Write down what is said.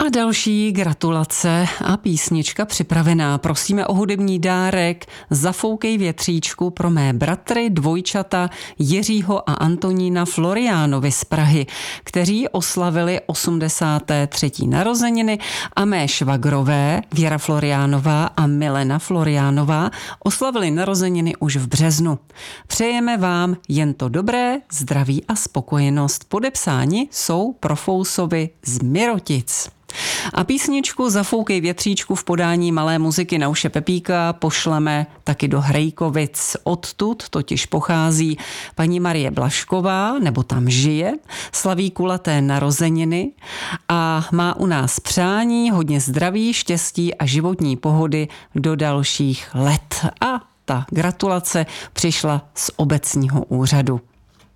A další gratulace a písnička připravená. Prosíme o hudební dárek Zafoukej větříčku pro mé bratry, dvojčata Jiřího a Antonína Floriánovi z Prahy, kteří oslavili 83. narozeniny, a mé švagrové Věra Floriánová a Milena Floriánová oslavili narozeniny už v březnu. Přejeme vám jen to dobré, zdraví a spokojenost. Podepsáni jsou Profousovi z Mirotic. A písničku Zafoukej větříčku v podání malé muziky Nauše Pepíka pošleme taky do Hrejkovic. Odtud totiž pochází paní Marie Blašková, nebo tam žije, slaví kulaté narozeniny a má u nás přání hodně zdraví, štěstí a životní pohody do dalších let. A ta gratulace přišla z obecního úřadu.